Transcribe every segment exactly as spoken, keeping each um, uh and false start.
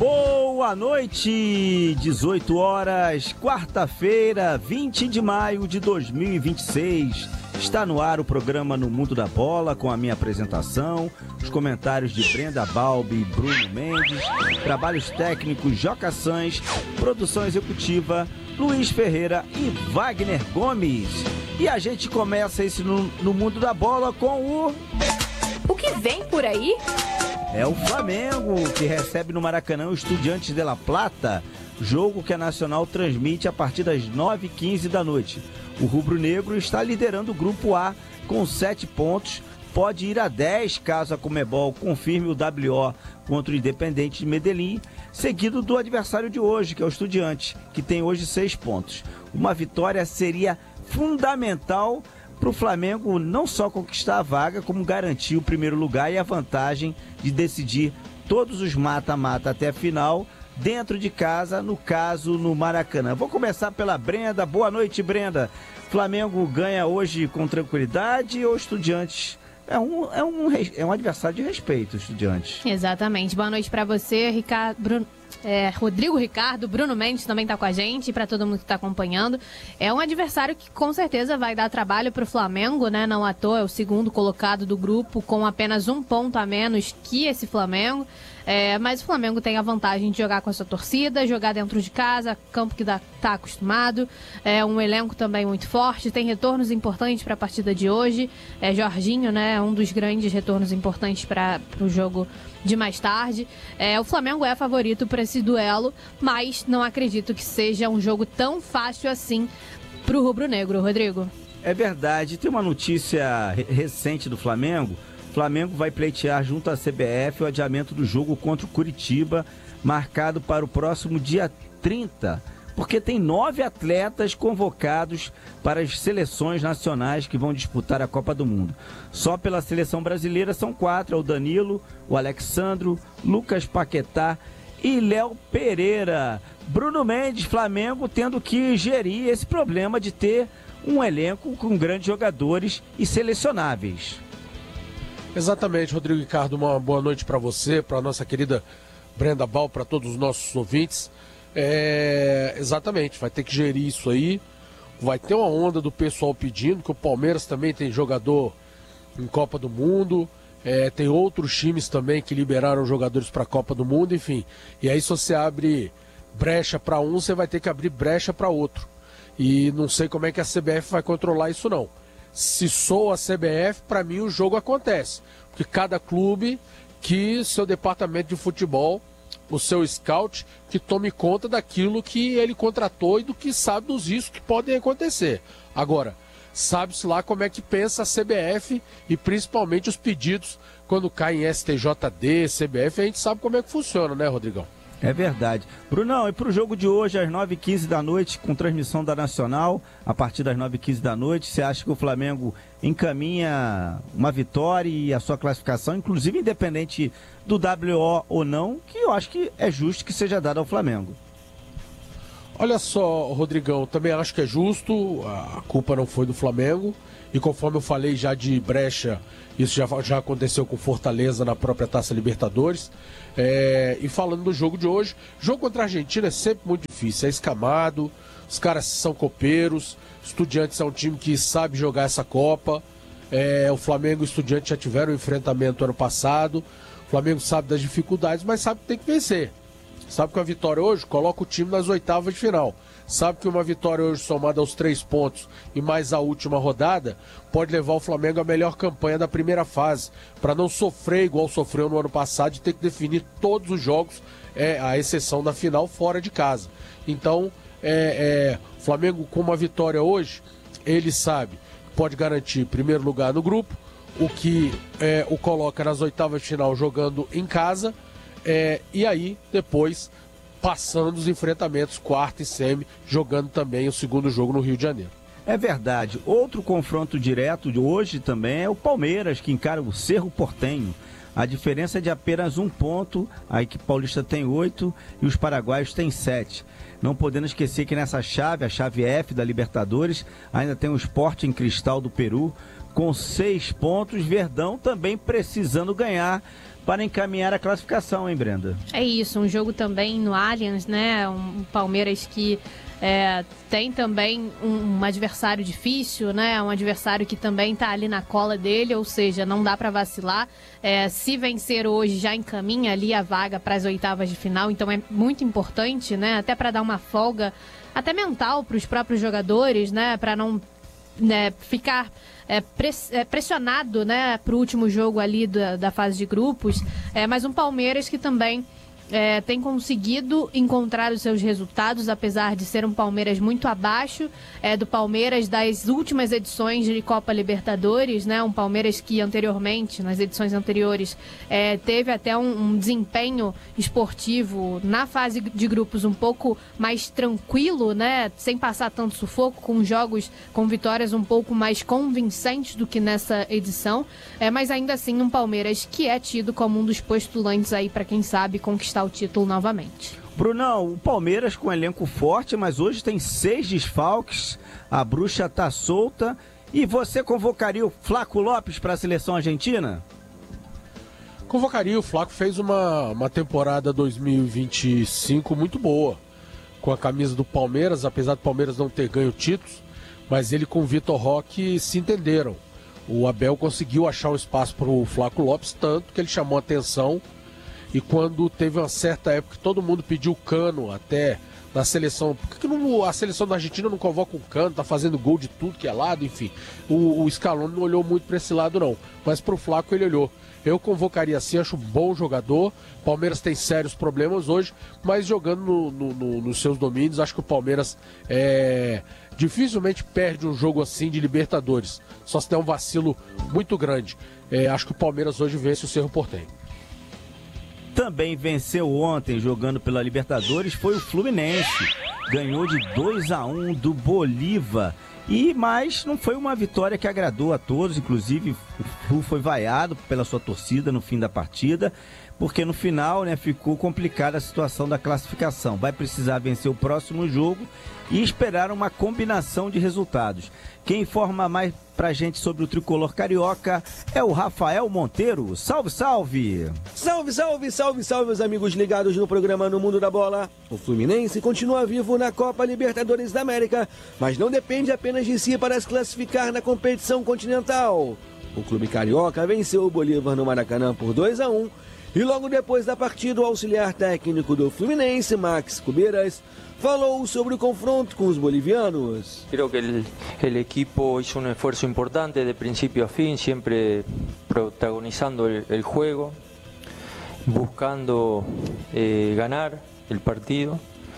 Boa noite, dezoito horas, quarta-feira, vinte de maio de dois mil e vinte e seis. Está no ar o programa No Mundo da Bola, com a minha apresentação, os comentários de Brenda Balbi e Bruno Mendes, trabalhos técnicos Joca Sans, produção executiva Luiz Ferreira e Wagner Gomes. E a gente começa esse No, no Mundo da Bola com o... O que vem por aí? É o Flamengo, que recebe no Maracanã o Estudiantes de La Plata, jogo que a Nacional transmite a partir das nove e quinze da noite. O rubro-negro está liderando o Grupo A com sete pontos, pode ir a dez caso a Conmebol confirme o W O contra o Independente de Medellín, seguido do adversário de hoje, que é o Estudiantes, que tem hoje seis pontos. Uma vitória seria fundamental para o Flamengo não só conquistar a vaga, como garantir o primeiro lugar e a vantagem de decidir todos os mata-mata até a final, dentro de casa, no caso, no Maracanã. Vou começar pela Brenda. Boa noite, Brenda. Flamengo ganha hoje com tranquilidade ou Estudiantes? É um, é um, é um adversário de respeito, Estudiantes. Exatamente. Boa noite para você, Ricardo, Bruno, é, Rodrigo Ricardo, Bruno Mendes também está com a gente, para todo mundo que está acompanhando. É um adversário que com certeza vai dar trabalho para o Flamengo, né? Não à toa, é o segundo colocado do grupo, com apenas um ponto a menos que esse Flamengo. É, mas o Flamengo tem a vantagem de jogar com a sua torcida, jogar dentro de casa, campo que está acostumado, é um elenco também muito forte, tem retornos importantes para a partida de hoje. É, Jorginho, né, um dos grandes retornos importantes para o jogo de mais tarde. É, o Flamengo é favorito para esse duelo, mas não acredito que seja um jogo tão fácil assim para o rubro-negro, Rodrigo. É verdade, tem uma notícia recente do Flamengo. O Flamengo vai pleitear junto à C B F o adiamento do jogo contra o Curitiba, marcado para o próximo dia trinta, porque tem nove atletas convocados para as seleções nacionais que vão disputar a Copa do Mundo. Só pela seleção brasileira são quatro, é o Danilo, o Alexandro, Lucas Paquetá e Léo Pereira. Bruno Mendes, Flamengo tendo que gerir esse problema de ter um elenco com grandes jogadores e selecionáveis. Exatamente, Rodrigo Ricardo, uma boa noite para você, para a nossa querida Brenda Bal, para todos os nossos ouvintes. É, exatamente, vai ter que gerir isso aí, vai ter uma onda do pessoal pedindo, que o Palmeiras também tem jogador em Copa do Mundo, é, tem outros times também que liberaram jogadores para a Copa do Mundo, enfim. E aí se você abre brecha para um, você vai ter que abrir brecha para outro. E não sei como é que a C B F vai controlar isso não. Se sou a C B F, para mim o jogo acontece. Porque cada clube, que seu departamento de futebol, o seu scout, que tome conta daquilo que ele contratou e do que sabe dos riscos que podem acontecer. Agora, sabe-se lá como é que pensa a C B F e principalmente os pedidos quando cai em S T J D, C B F, a gente sabe como é que funciona, né, Rodrigão? É verdade. Brunão, e para o jogo de hoje, às nove e quinze da noite, com transmissão da Nacional, a partir das nove e quinze da noite, você acha que o Flamengo encaminha uma vitória e a sua classificação, inclusive independente do W O ou não, que eu acho que é justo que seja dado ao Flamengo? Olha só, Rodrigão, também acho que é justo, a culpa não foi do Flamengo, e conforme eu falei já de brecha, isso já, já aconteceu com Fortaleza na própria Taça Libertadores. É, e falando do jogo de hoje, jogo contra a Argentina é sempre muito difícil, é escamado, os caras são copeiros, Estudiantes é um time que sabe jogar essa Copa, é, o Flamengo e o Estudiantes já tiveram um enfrentamento ano passado, o Flamengo sabe das dificuldades, mas sabe que tem que vencer, sabe que uma vitória hoje coloca o time nas oitavas de final, sabe que uma vitória hoje somada aos três pontos e mais a última rodada pode levar o Flamengo à melhor campanha da primeira fase, para não sofrer igual sofreu no ano passado de ter que definir todos os jogos, é, à exceção da final, fora de casa. Então, é, é, o Flamengo com uma vitória hoje, ele sabe que pode garantir primeiro lugar no grupo, o que é, o coloca nas oitavas de final jogando em casa, é, e aí depois passando os enfrentamentos quarta e semi, jogando também o segundo jogo no Rio de Janeiro. É verdade. Outro confronto direto de hoje também é o Palmeiras, que encara o Cerro Porteño. A diferença é de apenas um ponto, a equipe paulista tem oito e os paraguaios têm sete. Não podendo esquecer que nessa chave, a chave F da Libertadores, ainda tem o Sporting Cristal do Peru, com seis pontos. Verdão também precisando ganhar para encaminhar a classificação, hein, Brenda? É isso, um jogo também no Allianz, né? Um Palmeiras que é, tem também um, um adversário difícil, né? Um adversário que também está ali na cola dele, ou seja, não dá para vacilar. É, se vencer hoje, já encaminha ali a vaga para as oitavas de final, então é muito importante, né? Até para dar uma folga, até mental para os próprios jogadores, né? Para não né, ficar é, pressionado, né, para o último jogo ali da, da fase de grupos, é, mas um Palmeiras que também é, tem conseguido encontrar os seus resultados, apesar de ser um Palmeiras muito abaixo é, do Palmeiras das últimas edições de Copa Libertadores, né? Um Palmeiras que anteriormente, nas edições anteriores, é, teve até um, um desempenho esportivo na fase de grupos um pouco mais tranquilo, né? Sem passar tanto sufoco, com jogos com vitórias um pouco mais convincentes do que nessa edição, é, mas ainda assim um Palmeiras que é tido como um dos postulantes aí para quem sabe conquistar o título novamente. Brunão, o Palmeiras com um elenco forte, mas hoje tem seis desfalques, a bruxa tá solta. E você convocaria o Flaco Lopes para a seleção argentina? Convocaria, o Flaco fez uma, uma temporada dois mil e vinte e cinco muito boa, com a camisa do Palmeiras, apesar do Palmeiras não ter ganho títulos, mas ele com o Vitor Roque se entenderam. O Abel conseguiu achar um espaço para o Flaco Lopes, tanto que ele chamou a atenção. E quando teve uma certa época que todo mundo pediu Cano até na seleção, por que, que não, a seleção da Argentina não convoca o Cano, tá fazendo gol de tudo que é lado, enfim. O, o Scaloni não olhou muito para esse lado não, mas pro Flaco ele olhou. Eu convocaria sim, acho um bom jogador. Palmeiras tem sérios problemas hoje, mas jogando no, no, no, nos seus domínios, acho que o Palmeiras é, dificilmente perde um jogo assim de Libertadores. Só se der um vacilo muito grande. É, acho que o Palmeiras hoje vence o Cerro Porteño. Também venceu ontem, jogando pela Libertadores, foi o Fluminense. Ganhou de dois a um do Bolívar. E, mas não foi uma vitória que agradou a todos, inclusive o Flu foi vaiado pela sua torcida no fim da partida, porque no final, né, ficou complicada a situação da classificação. Vai precisar vencer o próximo jogo e esperar uma combinação de resultados. Quem informa mais pra gente sobre o tricolor carioca é o Rafael Monteiro. Salve, salve! Salve, salve, salve, salve, meus amigos ligados no programa No Mundo da Bola. O Fluminense continua vivo na Copa Libertadores da América, mas não depende apenas de si para se classificar na competição continental. O clube carioca venceu o Bolívar no Maracanã por dois a um e logo depois da partida o auxiliar técnico do Fluminense, Max Cubeiras, falou sobre o confronto com os bolivianos. Creo que el, el equipo hizo un esfuerzo importante de principio a fin, siempre protagonizando el, el juego, buscando eh, ganar el partido,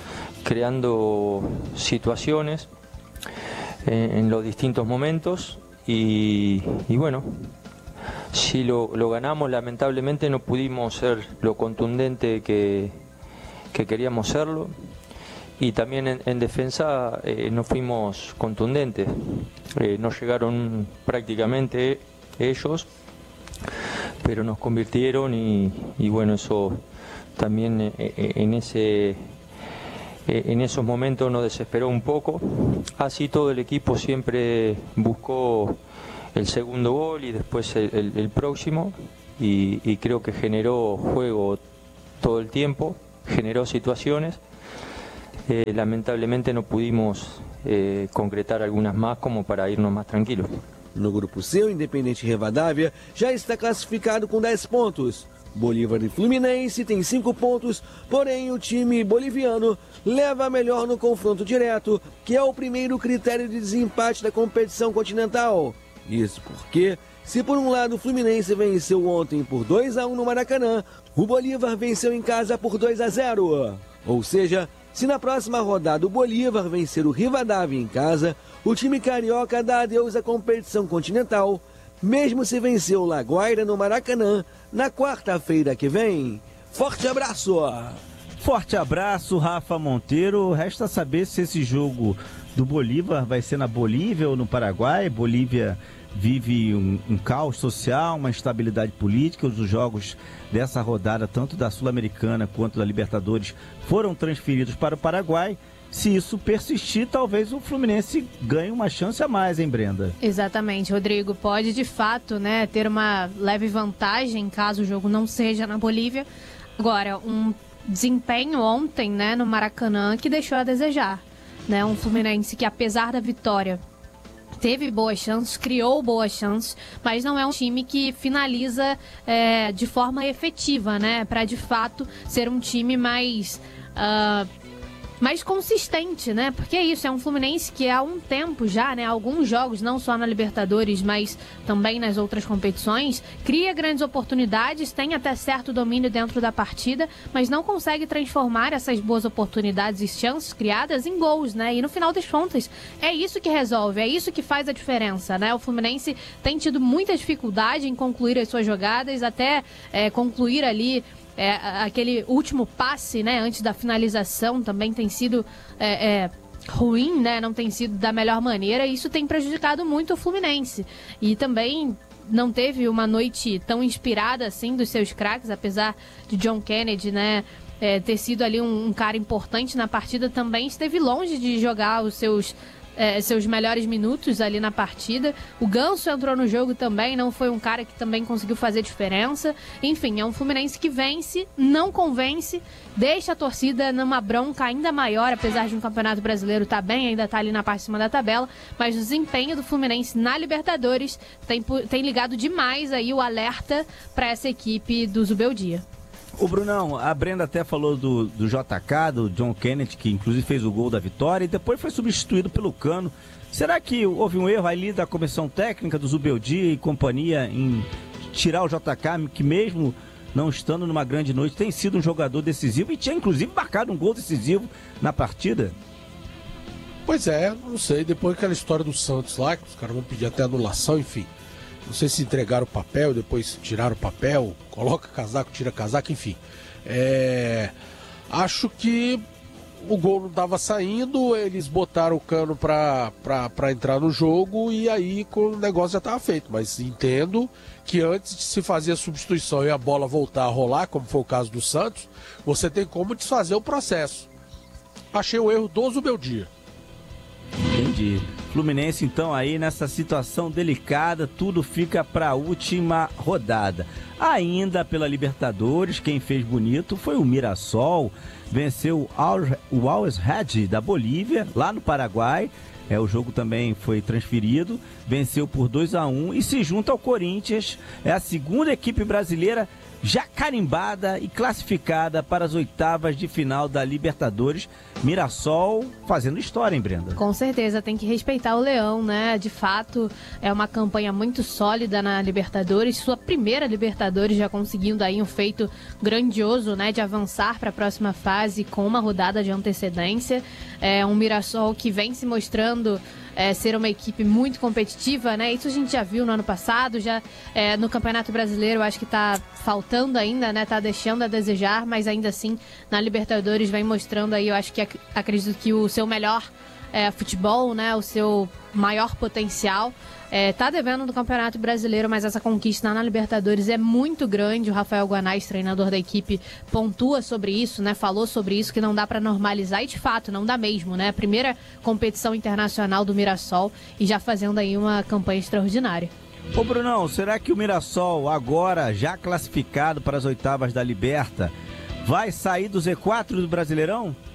creando situaciones eh, en los distintos momentos y, y bueno, si lo, lo ganamos, lamentablemente no pudimos ser lo contundente que, que queríamos serlo. Y también en, en defensa eh, no fuimos contundentes, eh, no llegaron prácticamente ellos, pero nos convirtieron y, y bueno, eso también eh, en, ese, eh, en esos momentos nos desesperó un poco. Así todo el equipo siempre buscó el segundo gol y después el, el, el próximo y, y creo que generó juego todo el tiempo, generó situaciones. Eh, lamentablemente no pudimos eh, concretar algunas más como para irnos más tranquilos. No grupo C, o Independente Rivadavia já está classificado com dez pontos. Bolívar e Fluminense têm cinco pontos, porém o time boliviano leva a melhor no confronto direto, que é o primeiro critério de desempate da competição continental. Isso porque, se por um lado o Fluminense venceu ontem por dois a um no Maracanã, o Bolívar venceu em casa por dois a zero. Ou seja, se na próxima rodada o Bolívar vencer o Rivadavia em casa, o time carioca dá adeus à competição continental, mesmo se vencer o Laguaira no Maracanã na quarta-feira que vem. Forte abraço! Forte abraço, Rafa Monteiro. Resta saber se esse jogo do Bolívar vai ser na Bolívia ou no Paraguai. Bolívia vive um, um caos social, uma instabilidade política. Os jogos dessa rodada, tanto da Sul-Americana quanto da Libertadores, foram transferidos para o Paraguai. Se isso persistir, talvez o Fluminense ganhe uma chance a mais, hein, Brenda? Exatamente, Rodrigo. Pode, de fato, né, ter uma leve vantagem caso o jogo não seja na Bolívia. Agora, um desempenho ontem, né, no Maracanã que deixou a desejar. Né? Um Fluminense que, apesar da vitória, teve boas chances, criou boas chances, mas não é um time que finaliza é, de forma efetiva, né? Para, de fato, ser um time mais... Uh, mais consistente, né? Porque é isso, é um Fluminense que há um tempo já, né? Alguns jogos, não só na Libertadores, mas também nas outras competições, cria grandes oportunidades, tem até certo domínio dentro da partida, mas não consegue transformar essas boas oportunidades e chances criadas em gols, né? E no final das contas, é isso que resolve, é isso que faz a diferença, né? O Fluminense tem tido muita dificuldade em concluir as suas jogadas, até é, concluir ali É, aquele último passe, né, antes da finalização também tem sido é, é, ruim, né, não tem sido da melhor maneira, e isso tem prejudicado muito o Fluminense. E também não teve uma noite tão inspirada assim dos seus craques, apesar de John Kennedy, né, é, ter sido ali um, um cara importante na partida, também esteve longe de jogar os seus É, seus melhores minutos ali na partida. O Ganso entrou no jogo também, não foi um cara que também conseguiu fazer diferença. Enfim, é um Fluminense que vence, não convence, deixa a torcida numa bronca ainda maior, apesar de um Campeonato Brasileiro tá bem, ainda tá ali na parte de cima da tabela, mas o desempenho do Fluminense na Libertadores tem, tem ligado demais aí o alerta para essa equipe do Zubeldia. O Brunão, a Brenda até falou do, do J K, do John Kennedy, que inclusive fez o gol da vitória e depois foi substituído pelo Cano. Será que houve um erro ali da comissão técnica do Zubeldia e companhia em tirar o J K, que mesmo não estando numa grande noite, tem sido um jogador decisivo e tinha inclusive marcado um gol decisivo na partida? Pois é, não sei, depois aquela história do Santos lá, que os caras vão pedir até anulação, enfim. Não sei se entregaram o papel, depois tiraram o papel, coloca casaco, tira casaco, enfim. É... Acho que o gol não estava saindo, eles botaram o Cano para entrar no jogo e aí o negócio já estava feito. Mas entendo que antes de se fazer a substituição e a bola voltar a rolar, como foi o caso do Santos, você tem como desfazer o processo. Achei o erro do Zubeldia. Entendi. Fluminense, então, aí nessa situação delicada, tudo fica para a última rodada. Ainda pela Libertadores, quem fez bonito foi o Mirassol, venceu o Always Red da Bolívia, lá no Paraguai. É, o jogo também foi transferido, venceu por dois a um e se junta ao Corinthians. É a segunda equipe brasileira já carimbada e classificada para as oitavas de final da Libertadores. Mirassol fazendo história, hein, Brenda? Com certeza, tem que respeitar o Leão, né? De fato, é uma campanha muito sólida na Libertadores, sua primeira Libertadores, já conseguindo aí um feito grandioso, né? De avançar para a próxima fase com uma rodada de antecedência. É um Mirassol que vem se mostrando É, ser uma equipe muito competitiva, né? Isso a gente já viu no ano passado, já é, no Campeonato Brasileiro, acho que tá faltando ainda, né? Tá deixando a desejar, mas ainda assim na Libertadores vem mostrando aí, eu acho que ac- acredito que o seu melhor é, futebol, né? O seu maior potencial. É, tá devendo no Campeonato Brasileiro, mas essa conquista na Libertadores é muito grande. O Rafael Guanais, treinador da equipe, pontua sobre isso, né? Falou sobre isso, que não dá para normalizar, e de fato não dá mesmo, né? Primeira competição internacional do Mirassol e já fazendo aí uma campanha extraordinária. Ô Brunão, será que o Mirassol, agora já classificado para as oitavas da Liberta, vai sair do Z quatro do Brasileirão?